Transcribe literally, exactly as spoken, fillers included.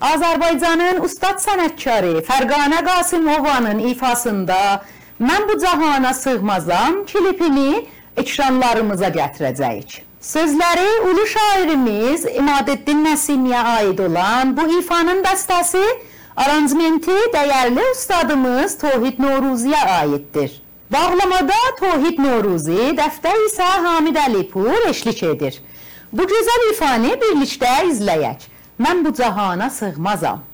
Azərbaycanın ustad sənətkarı Fərqanə Qasımovanın ifasında "Mən bu cahana sığmazam" klipini ekranlarımıza gətirəcəyik. Sözləri ulu şairimiz İmadeddin Nəsimiyə aid olan bu ifanın bəstəsi, aranjmenti dəyərli ustadımız Tohid Noruziyə aiddir. Bağlamada Tohid Noruzi, dəftər isə Hamid Əlipur eşlik edir. Bu gözəl ifanı birlikdə izləyək. Mən bu cahana sığmazam.